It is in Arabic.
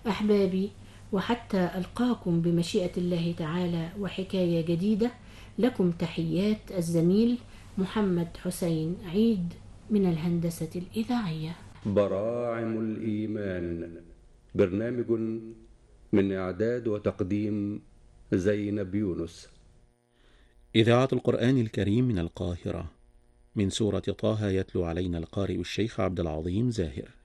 أحبابي، وحتى ألقاكم بمشيئة الله تعالى وحكاية جديدة، لكم تحيات الزميل محمد حسين عيد من الهندسة الإذاعية. براعم الإيمان، برنامج من إعداد وتقديم زينب يونس. إذاعة القرآن الكريم من القاهرة، من سورة طه، يتلو علينا القارئ الشيخ عبد العظيم زاهر.